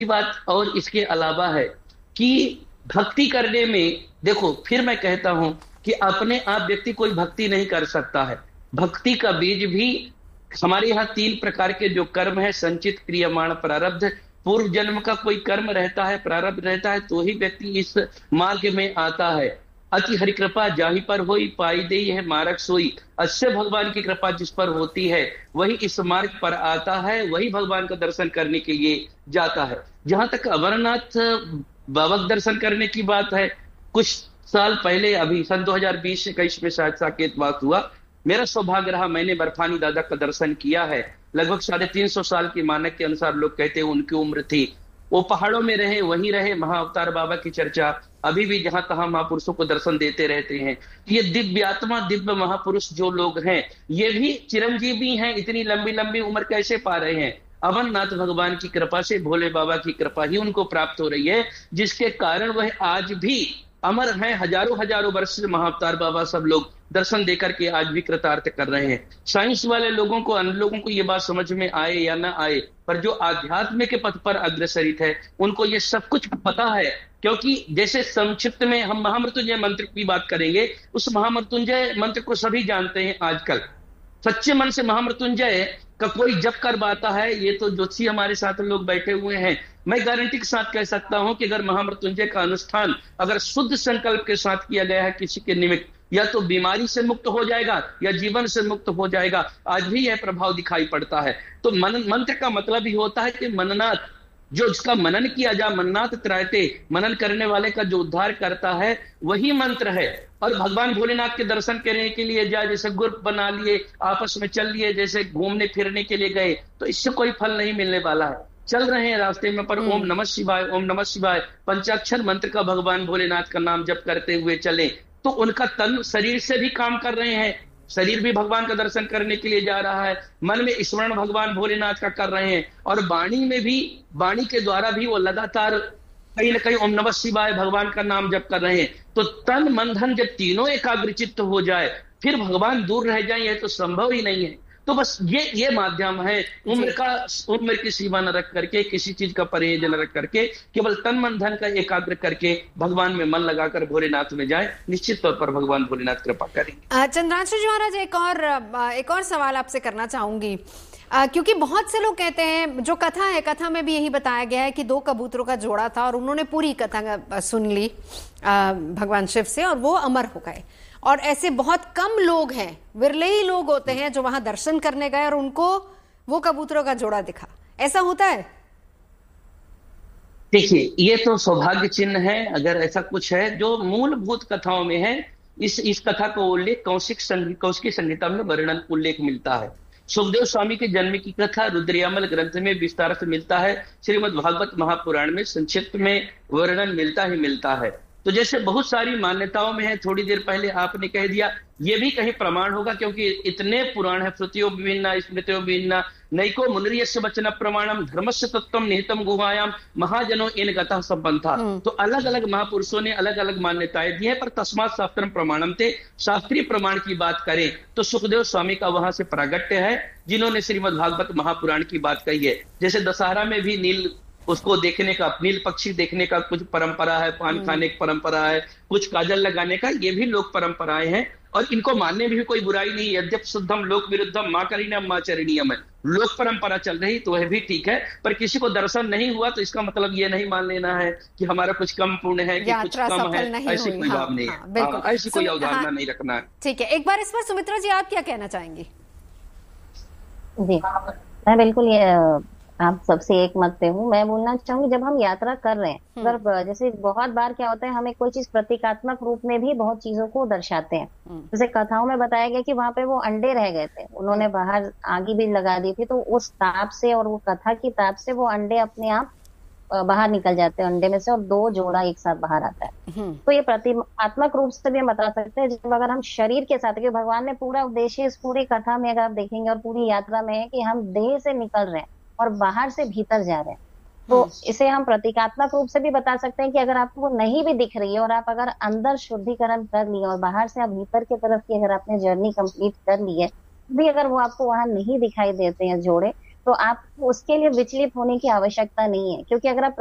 बात और इसके अलावा है कि भक्ति करने में देखो, फिर मैं कहता हूं कि अपने आप व्यक्ति कोई भक्ति नहीं कर सकता है। भक्ति का बीज भी हमारे यहाँ तीन प्रकार के जो कर्म है, संचित, क्रियमाण, प्रारब्ध। पूर्व जन्म का कोई कर्म रहता है, प्रारब्ध रहता है, तो ही व्यक्ति इस मार्ग में आता है। अति हरि कृपा जाहि पर होई, पाई देई है मार्ग सोई। अश्य भगवान की कृपा जिस पर होती है वही इस मार्ग पर आता है, वही भगवान का दर्शन करने के लिए जाता है। जहां तक अमरनाथ बाबा का दर्शन करने की बात है, कुछ साल पहले, अभी सन 2020-21 में शायद साकेत बात हुआ, मेरा सौभाग्य रहा, मैंने बर्फानी दादा का दर्शन किया है। लगभग 350 साल की मानक के अनुसार लोग कहते हैं उनकी उम्र थी। वो पहाड़ों में रहे, वहीं रहे, महाअवतार बाबा की चर्चा अभी भी जहां तहां महापुरुषों को दर्शन देते रहते हैं। ये दिव्य आत्मा, दिव्य महापुरुष जो लोग हैं, ये भी चिरंजीवी हैं। इतनी लंबी लंबी उम्र कैसे पा रहे हैं? अमरनाथ भगवान की कृपा से, भोले बाबा की कृपा ही उनको प्राप्त हो रही है, जिसके कारण वह आज भी अमर हैं। हजारों हजारों वर्ष से महाअवतार बाबा सब लोग दर्शन देकर के आज भी कृतार्थ कर रहे हैं। साइंस वाले लोगों को, अन्य लोगों को ये बात समझ में आए या ना आए, पर जो आध्यात्म के पथ पर अग्रसरित है उनको ये सब कुछ पता है। क्योंकि जैसे संक्षिप्त में हम महामृत्युंजय मंत्र की बात करेंगे, उस महामृत्युंजय मंत्र को सभी जानते हैं आजकल। सच्चे मन से महामृत्युंजय का कोई जप कर पाता है, ये तो ज्योतिषी हमारे साथ लोग बैठे हुए हैं। मैं गारंटी के साथ कह सकता हूं कि अगर महामृत्युंजय का अनुष्ठान अगर शुद्ध संकल्प के साथ किया गया है किसी के निमित्त, या तो बीमारी से मुक्त हो जाएगा या जीवन से मुक्त हो जाएगा। आज भी यह प्रभाव दिखाई पड़ता है। तो मंत्र का मतलब ही होता है कि मननाथ, जो इसका मनन किया जा, मननाथ त्रायते, मनन करने वाले का जो उद्धार करता है वही मंत्र है। और भगवान भोलेनाथ के दर्शन करने के लिए जाए, जैसे ग्रुप बना लिए, आपस में चल लिए, जैसे घूमने फिरने के लिए गए, तो इससे कोई फल नहीं मिलने वाला है। चल रहे हैं रास्ते में, पर ओम नमः शिवाय, ओम नमः शिवाय पंचाक्षर मंत्र का भगवान भोलेनाथ का नाम जप करते हुए चले, तो उनका तन शरीर से भी काम कर रहे हैं। शरीर भी भगवान का दर्शन करने के लिए जा रहा है, मन में स्मरण भगवान भोलेनाथ का कर रहे हैं, और वाणी में भी, वाणी के द्वारा भी वो लगातार कहीं ना कहीं ओम नमः शिवाय भगवान का नाम जप कर रहे हैं। तो तन मन धन जब तीनों एकाग्रचित्त हो जाए, फिर भगवान दूर रह जाए, यह तो संभव ही नहीं है। तो बस ये माध्यम है। उम्र की सीमा न रख करके, किसी चीज का परहेज न रख करके, केवल तन मन धन का एकाग्र करके भगवान में मन लगाकर भोलेनाथ में जाए, निश्चित तौर पर भगवान भोलेनाथ कृपा करेंगे। चंद्रांशु जी महाराज, एक और सवाल आपसे करना चाहूंगी, क्योंकि बहुत से लोग कहते हैं, जो कथा है, कथा में भी यही बताया गया है कि दो कबूतरों का जोड़ा था और उन्होंने पूरी कथा सुन ली भगवान शिव से और वो अमर हो गए। और ऐसे बहुत कम लोग हैं, विरले ही लोग होते हैं जो वहां दर्शन करने गए और उनको वो कबूतरों का जोड़ा दिखा। ऐसा होता है? देखिए, ये तो सौभाग्य चिन्ह है अगर ऐसा कुछ है जो मूलभूत कथाओं में है। इस कथा को उल्लेख कौशिकी संहिता में वर्णन उल्लेख मिलता है। सुखदेव स्वामी के जन्म की कथा रुद्रयामल ग्रंथ में विस्तार से मिलता है। श्रीमद् भागवत महापुराण में संक्षिप्त में वर्णन मिलता ही मिलता है। तो जैसे बहुत सारी मान्यताओं में है, थोड़ी देर पहले आपने कह दिया, ये भी कहीं प्रमाण होगा, क्योंकि इतने पुराण है। श्रुतियो विभिन्ना स्मृतियो विभिन्ना नैको मुनिर्यस्य वचन प्रमाणम धर्मस्य तत्वम निहितम गुहायाम महाजनो इन गतः संपन्था। तो अलग अलग महापुरुषों ने अलग अलग मान्यताएं दी है, पर तस्मात् शास्त्रम प्रमाणम थे, शास्त्रीय प्रमाण की बात करें तो सुखदेव स्वामी का वहां से प्रागट्य है, जिन्होंने श्रीमद् भागवत महापुराण की बात कही है। जैसे दशहरा में भी नील उसको देखने का, नील पक्षी देखने का कुछ परंपरा है, पान खाने की परंपरा है, कुछ काजल लगाने का, ये भी लोक परंपराएं हैं और इनको मानने में भी कोई बुराई नहीं। यद्यप शुद्धम लोक विरुद्धम माँ करीणम माँ चरणीयम है, लोक परंपरा चल रही तो वह भी ठीक है, पर किसी को दर्शन नहीं हुआ तो इसका मतलब ये नहीं मान लेना है कि हमारा कुछ कम पुण्य है कि कुछ कम है, ऐसी कोई बात नहीं है, ऐसी कोई अवधारणा नहीं रखना है। ठीक है, एक बार इस पर सुमित्रा जी आप क्या कहना चाहेंगी? जी, मैं बिल्कुल ये आप सबसे एक मत पे हूँ। मैं बोलना चाहूंगी, जब हम यात्रा कर रहे हैं, अगर जैसे बहुत बार क्या होता है, हमें कोई चीज प्रतीकात्मक रूप में भी बहुत चीजों को दर्शाते हैं। जैसे कथाओं में बताया गया कि वहां पे वो अंडे रह गए थे, उन्होंने बाहर आगी भी लगा दी थी, तो उस ताप से और वो कथा की ताप से वो अंडे अपने आप बाहर निकल जाते हैं अंडे में से, और दो जोड़ा एक साथ बाहर आता है। तो ये प्रतीकात्मक रूप से भी हम बता सकते हैं। जब अगर हम शरीर के साथ, क्योंकि भगवान ने पूरा उद्देश्य इस पूरी कथा में अगर आप देखेंगे और पूरी यात्रा में है कि हम देह से निकल रहे हैं और बाहर से भीतर जा रहे हैं, तो इसे हम प्रतीकात्मक रूप से भी बता सकते हैं कि अगर आपको नहीं भी दिख रही है और आप अगर अंदर शुद्धिकरण कर लिए और बाहर से आप भीतर की तरफ की अगर आपने जर्नी कंप्लीट कर ली है, भी अगर वो आपको वहां नहीं दिखाई देते हैं जोड़े, तो आप उसके लिए विचलित होने की आवश्यकता नहीं है, क्योंकि अगर आप